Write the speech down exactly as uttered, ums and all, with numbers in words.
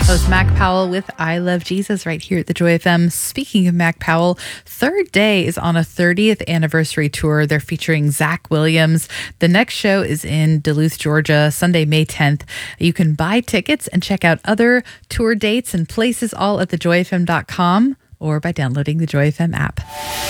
Host Mac Powell with I Love Jesus right here at the Joy F M. Speaking of Mac Powell, Third Day is on a thirtieth anniversary tour. They're featuring Zach Williams. The next show is in Duluth, Georgia, Sunday, May tenth. You can buy tickets and check out other tour dates and places all at the joy f m dot com or by downloading the Joy F M app.